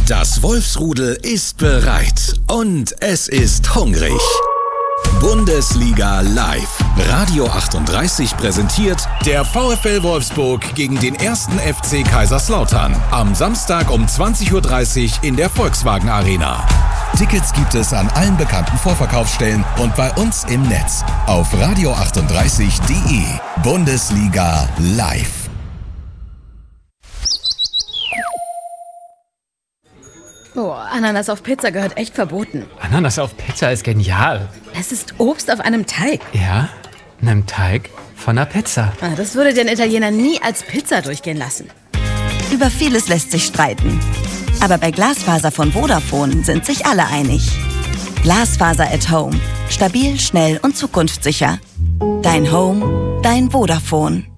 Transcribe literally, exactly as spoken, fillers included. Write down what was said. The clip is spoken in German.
Das Wolfsrudel ist bereit und es ist hungrig. Bundesliga live. Radio achtunddreißig präsentiert der VfL Wolfsburg gegen den ersten F C Kaiserslautern. Am Samstag um zwanzig Uhr dreißig in der Volkswagen Arena. Tickets gibt es an allen bekannten Vorverkaufsstellen und bei uns im Netz auf radio achtunddreißig punkt de. Bundesliga live. Boah, Ananas auf Pizza gehört echt verboten. Ananas auf Pizza ist genial. Es ist Obst auf einem Teig. Ja, einem Teig von einer Pizza. Ah, das würde den Italiener nie als Pizza durchgehen lassen. Über vieles lässt sich streiten. Aber bei Glasfaser von Vodafone sind sich alle einig. Glasfaser at Home. Stabil, schnell und zukunftssicher. Dein Home, dein Vodafone.